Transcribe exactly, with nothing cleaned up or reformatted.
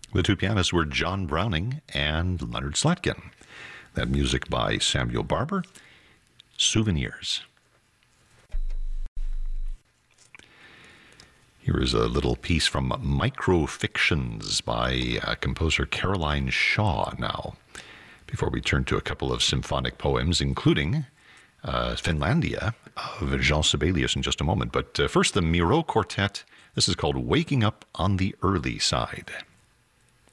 The two pianists were John Browning and Leonard Slatkin. That music by Samuel Barber, Souvenirs. Here is a little piece from Microfictions by uh, composer Caroline Shaw now, before we turn to a couple of symphonic poems, including uh, Finlandia of Jean Sibelius in just a moment. But uh, first, the Miro Quartet. This is called Waking Up on the Early Side.